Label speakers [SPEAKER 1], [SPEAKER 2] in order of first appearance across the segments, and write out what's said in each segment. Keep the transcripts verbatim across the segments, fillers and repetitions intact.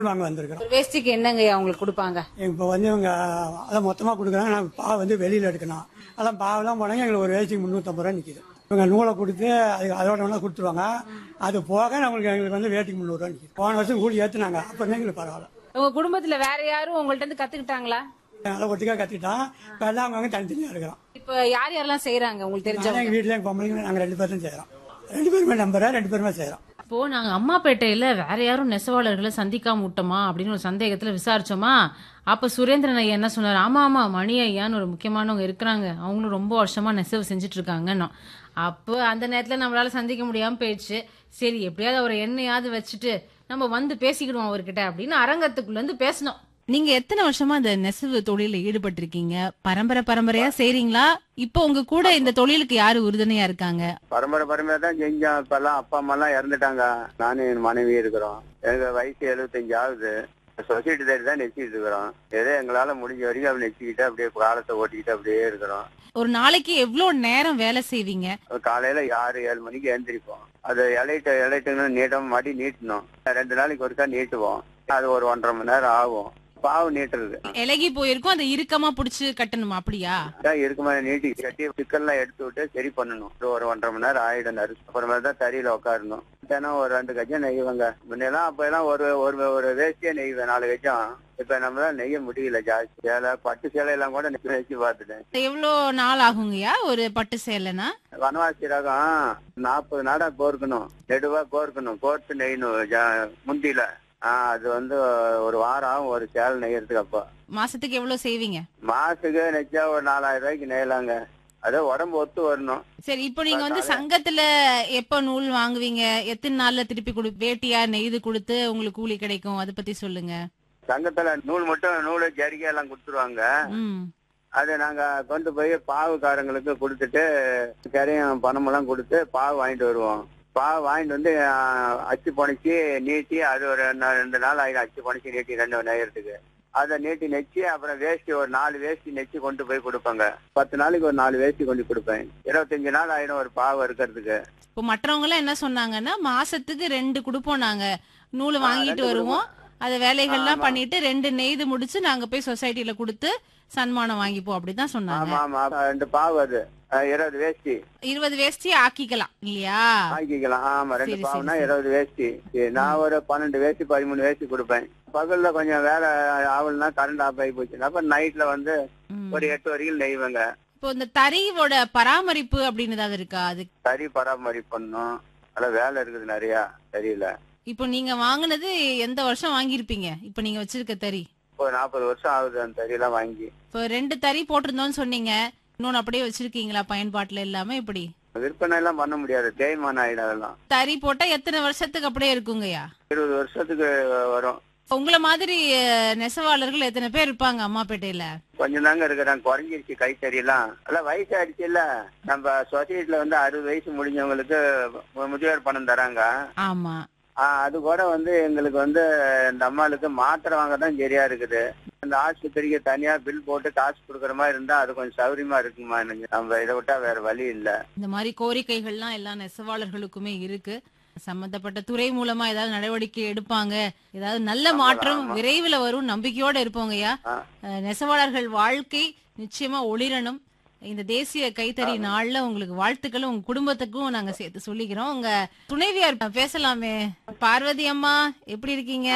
[SPEAKER 1] வாங்க வந்திருக்கிறோம்.
[SPEAKER 2] ஒரு வேஷ்டிக்கு என்னங்க அவங்களுக்கு கொடுப்பாங்க?
[SPEAKER 1] இப்போ வந்து இவங்க அதை மொத்தமாக கொடுக்குறாங்க. நான் பாவை வந்து வெளியில் எடுக்கணும். அதான் பாவெல்லாம் போனாங்க எங்களுக்கு ஒரு வேஷ்டிக்கு முந்நூற்றம்பது ரூபா நிற்கிது. இவங்க நூலை கொடுத்து அது அதோட ஒன்றா கொடுத்துருவாங்க. அது போக நம்மளுக்கு எங்களுக்கு வந்து வேட்டிக்கு முந்நூறுரூவா நிற்கிது. போன வருஷம் கூலி ஏற்றுனாங்க. அப்போ தான் எங்களுக்கு பரவாயில்ல.
[SPEAKER 2] உங்க குடும்பத்துல வேற யாரும் உங்கள்ட்ட இருந்து கத்துக்கிட்டாங்களா?
[SPEAKER 1] நல்லா ஒட்டுக்காக கற்றுக்கிட்டோம். இப்போ எல்லாம் அவங்க தனித்தனியாக இருக்கிறோம்.
[SPEAKER 2] இப்ப யார் யாரெல்லாம் செய்யறாங்க உங்களுக்கு தெரிஞ்சவங்க?
[SPEAKER 1] எங்கள் வீட்டில் எங்கள் பொம்பளைங்க நாங்கள் ரெண்டு பேரும் செய்கிறோம். ரெண்டு பேருமே நம்புறோம், ரெண்டு பேருமே செய்கிறோம்.
[SPEAKER 3] இப்போ நாங்க அம்மாப்பேட்டையில வேற யாரும் நெசவாளர்களை சந்திக்காம விட்டோமா அப்படின்னு ஒரு சந்தேகத்துல விசாரிச்சோமா. அப்ப சுரேந்திரன் ஐயா என்ன சொன்னாரு, ஆமா ஆமா மணி ஐயான்னு ஒரு முக்கியமானவங்க இருக்கிறாங்க, அவங்களும் ரொம்ப வருஷமா நெசவு செஞ்சுட்டு இருக்காங்கன்னு. அப்போ அந்த நேரத்துல நம்மளால சந்திக்க முடியாம போயிடுச்சு. சரி எப்படியாவது அவரை எண்ணெயாவது வச்சுட்டு நம்ம வந்து பேசிக்கிடுவோம் அவர்கிட்ட அப்படின்னு அரங்கத்துக்குள்ள இருந்து பேசணும்.
[SPEAKER 4] நீங்க எத்தனை வருஷமா இந்த நெசவு தொழில ஈடுபட்டு இருக்கீங்க? பரம்பரை பரம்பரையா செய்றீங்களா? இப்போ உங்க கூட இந்த தொழிலுக்கு யாரு உறுதுணையா இருக்காங்க?
[SPEAKER 5] பரம்பரை பரம்பரை தான் செஞ்சோம். இப்ப எல்லாம் அப்பா அம்மா எல்லாம் இறந்துட்டாங்க. நானும் என் மனைவி இருக்கிறோம். எங்க வயசு எழுபத்தஞ்சு ஆகுது. சொசைட்டி தேடி தான் நெச்சிட்டு இருக்கிறோம். ஏதோ எங்களால முடிஞ்ச வரைக்கும் அப்படி நெச்சிக்கிட்டு அப்படியே காலத்தை ஓட்டிக்கிட்டு அப்படியே இருக்கிறோம்.
[SPEAKER 4] ஒரு நாளைக்கு எவ்வளவு நேரம் வேலை செய்வீங்க?
[SPEAKER 5] காலையில ஆறு ஏழு மணிக்கு எழுந்திரிப்போம். அது இலைட்டு இலைட்டுன்னு நீட்டம் மாட்டி நீட்டணும். ரெண்டு நாளைக்கு ஒருக்கா நீட்டுவோம். அது ஒரு ஒன்றரை மணி நேரம் ஆகும். பாவு நீட்டுறது
[SPEAKER 4] இலகி போயிருக்கும், அதை இறுக்கமா புடிச்சு கட்டணுமா? அப்படியா?
[SPEAKER 5] இருக்குமா நீட்டி கட்டி சிக்கல்லாம் எடுத்து விட்டு சரி பண்ணணும். ஒரு ஒன்றரை மணி நேரம் ஆயிடும். அப்புறமா தான் தறியில உட்காரணும். தினம் ஒரு ரெண்டு கஜம் நெய்வாங்க. முன்னெல்லாம் அப்ப எல்லாம் ஒரு ஒரு ஒரு வேஷ்டியே நெய்வேன், நாலு கஜம். இப்ப நம்மளால நெய்ய முடியல. ஜாஸ்தி சேலை பட்டு சேலை எல்லாம் கூட நெய்ச்சி பார்த்துட்டேன்.
[SPEAKER 4] எவ்வளவு நாள் ஆகுங்கய்யா ஒரு பட்டு சேலைனா?
[SPEAKER 5] வனவாசி ரகம் நாற்பது நாடா கோர்க்கணும். நெடுவா கோர்க்கணும். கோர்த்து நெய்யணும் முந்தியில. ஆஹ் அது வந்து ஒரு வாரம் ஒரு சேலை நெய்யறதுக்கு. அப்போ
[SPEAKER 4] மாசத்துக்கு எவ்வளவு செய்வீங்க?
[SPEAKER 5] மாசத்துக்கு நெச்சா ஒரு நாலாயிரம் ரூபாய்க்கு நெய்யலாங்க. அதே உடம்பு ஒத்து வரணும்.
[SPEAKER 4] சரி, இப்போ நீங்க வந்து சங்கத்துல எப்ப நூல் வாங்குவீங்க? எத்தனை நாள்ல திருப்பி கொடு வேட்டியா நெய்து கொடுத்து உங்களுக்கு கூலி கிடைக்கும்? அதை பத்தி சொல்லுங்க.
[SPEAKER 5] சங்கத்துல நூல் மட்டும் நூலு ஜரிகை எல்லாம் கொடுத்துருவாங்க.
[SPEAKER 4] ம்
[SPEAKER 5] அதை நாங்க கொண்டு போய் பாவுக்காரங்களுக்கு கொடுத்துட்டு கரையும் பணம் எல்லாம் கொடுத்து பாவு வாங்கிட்டு வருவோம். பாவு வாங்கிட்டு வந்து அச்சு புனைச்சி நீட்டி அது ஒரு ரெண்டு நாள் ஆயிடும். அச்சு புனைச்சி நீட்டி ரெண்டு நேரத்துக்கு அதை நீட்டி நெச்சு அப்புறம் வேஷ்டி ஒரு நாலு வேஷ்டி நெச்சு கொண்டு போய் கொடுப்பாங்க. பத்து நாளைக்கு ஒரு நாலு வேஷ்டி கொண்டு கொடுப்பேன். இருபத்தஞ்சு நாள் ஆயிடும் ஒரு பாவு இருக்கிறதுக்கு.
[SPEAKER 4] இப்போ மற்றவங்க எல்லாம் என்ன சொன்னாங்கன்னா, மாசத்துக்கு ரெண்டு கொடுப்போம், நாங்க நூல் வாங்கிட்டு வருவோம், அத வேலைகள்லாம் பண்ணிட்டு ரெண்டு நெய்து முடிச்சு நாங்க போய் சொசைட்டில கொடுத்து சன்மானம் வாங்கிப்போம் அப்படிதான் சொன்னாங்க.
[SPEAKER 5] ஆமா ஆமா ரெண்டு பாவு அது இருபது வேஷ்டி
[SPEAKER 4] இருபது வேஷ்டி ஆக்கிக்கலாம் இல்லையா?
[SPEAKER 5] ஆக்கிக்கலாம். ஆமா ரெண்டு பாவுனா இருபது வேஷ்டி. நான் ஒரு பன்னெண்டு வேஷ்டி பதிமூணு வேஷ்டி கொடுப்பேன். பகல்ல கொஞ்சம் வேலை ஆவல்னா கரண்ட் ஆஃப் ஆகி போச்சு. அப்ப நைட்ல வந்து ஒரு எட்டு வரைக்கும் நெய்வேங்க.
[SPEAKER 4] இப்போ இந்த தறியோட பராமரிப்பு அப்படின்னு ஏதாவது இருக்கா? அது
[SPEAKER 5] தறி பராமரிப்பு பண்ணும். அதெல்லாம் வேலை இருக்குது நிறைய தறியில.
[SPEAKER 4] இப்போ நீங்க வாங்குனது எந்த வருஷம் வாங்கிருப்பீங்க? இப்போ நீங்க வச்சிருக்க தறி
[SPEAKER 5] இப்போ நாற்பது வருஷம் ஆகுது அந்த தறி எல்லாம் வாங்கி.
[SPEAKER 4] இப்போ ரெண்டு தறி போட்டிருந்தோம்னு சொன்னீங்க, இன்னொன்னு அப்படியே வச்சிருக்கீங்களா பயன்பாட்டுல இல்லாம? எப்படி
[SPEAKER 5] விற்பனை எல்லாம் பண்ண முடியாது, தேய்மானம் ஆயிடும். அதெல்லாம்
[SPEAKER 4] தறி போட்டா எத்தனை வருஷத்துக்கு அப்படியே இருக்குங்கய்யா?
[SPEAKER 5] இருபது வருஷத்துக்கு வரும்.
[SPEAKER 4] உங்களை மாதிரி நெசவாளர்கள் எத்தனை பேர் இருப்பாங்க அம்மாப்பேட்டையில?
[SPEAKER 5] கொஞ்சம் தாங்க இருக்கிறாங்க. குறைஞ்சிருச்சு கைத்தறி எல்லாம். எல்லாம் வயசு ஆயிடுச்சு இல்ல. நம்ம சொசைட்டில வந்து அறுபது வயசு முடிஞ்சவங்களுக்கு முதியோர் பணம் தராங்க.
[SPEAKER 4] ஆமா.
[SPEAKER 5] ஆஹ் அது கூட வந்து எங்களுக்கு வந்து இந்த அம்மாளுக்கு மாத்திரை வாங்க தான் சரியா இருக்குது. இந்த ஆஸ்பத்திரிக்கு தனியா பில் போட்டு காசு கொடுக்குற மாதிரி இருந்தா அது கொஞ்சம் சௌரியமா இருக்குமா? நம்ம இதை விட்டா வேற வழி இல்ல.
[SPEAKER 4] இந்த மாதிரி கோரிக்கைகள்லாம் எல்லா நெசவாளர்களுக்குமே இருக்கு. சம்பந்தப்பட்ட துறை மூலமா ஏதாவது நடவடிக்கை எடுப்பாங்க, ஏதாவது நல்ல மாற்றம் விரைவில் வரும் நம்பிக்கையோட இருப்போங்கய்யா. நெசவாளர்கள் வாழ்க்கை நிச்சயமா ஒளிரணும். இந்த தேசிய கைத்தறி நாள்ல உங்களுக்கு வாழ்த்துக்களும் உங்க குடும்பத்துக்கும் நாங்க சேர்த்து சொல்லிக்கிறோம். உங்க துணைவியார் பேசலாமே. பார்வதி அம்மா எப்படி இருக்கீங்க?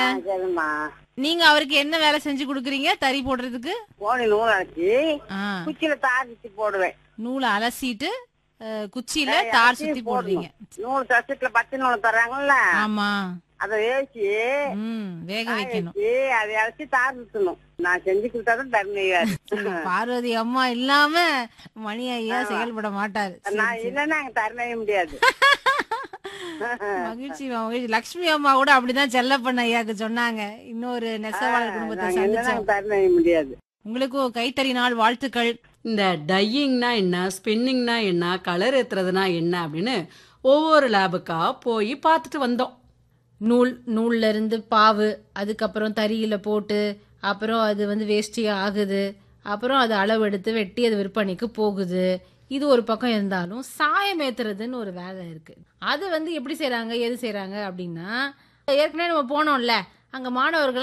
[SPEAKER 4] நீங்க அவருக்கு என்ன வேலை செஞ்சு கொடுக்குறீங்க தறி போடுறதுக்கு?
[SPEAKER 6] நூல் அலசி குச்சியில தார் சுத்தி போடுவேன்.
[SPEAKER 4] நூலை அலசிட்டு குச்சியில தார் சுத்தி போடுறீங்க.
[SPEAKER 6] நூல் தச்சுட்டுல பச்சை நூல் தர்றாங்கல்ல,
[SPEAKER 4] ஆமா,
[SPEAKER 6] அத வேசி
[SPEAKER 4] வேக வைக்கணும்.
[SPEAKER 6] அதை அலசி தார் சுத்தணும். நான் செஞ்சு கொடுத்தாதான் தருமையாரு.
[SPEAKER 4] பார்வதி அம்மா இல்லாம மணி ஐயா செயல்பட மாட்டாரு.
[SPEAKER 6] நான் இல்லன்னா அங்க தரவே முடியாது.
[SPEAKER 4] மகிழ்ச்சி மகிழ்ச்சி. லட்சுமி அம்மா கூட அப்படிதான் செல்லப்பண்ண ஐயாக்கு சொன்னாங்க. இன்னொரு நெசவாளர் குடும்பத்தை சந்திச்சோம்.
[SPEAKER 6] தரவே முடியாது.
[SPEAKER 4] உங்களுக்கும் கைத்தறி நாள் வாழ்த்துக்கள்.
[SPEAKER 7] இந்த டையிங்னா என்ன, ஸ்பின்னிங்னா என்ன, கலர் ஏத்துறதுனா என்ன அப்படின்னு ஒவ்வொரு லேபுக்கா போய் பார்த்துட்டு வந்தோம்.
[SPEAKER 3] நூல் நூல்ல இருந்து பாவு, அதுக்கப்புறம் தறியில போட்டு அப்புறம் அது வந்து வேஷ்டியா ஆகுது, அப்புறம் அது அளவு எடுத்து வெட்டி அது விற்பனைக்கு போகுது. இது ஒரு பக்கம் இருந்தாலும் சாயம் ஏத்துறதுன்னு ஒரு வேலை இருக்கு. அது வந்து எப்படி செய்யறாங்க, எது செய்யறாங்க அப்படின்னா, ஏற்கனவே நம்ம போனோம்ல அங்க மாணவர்கள்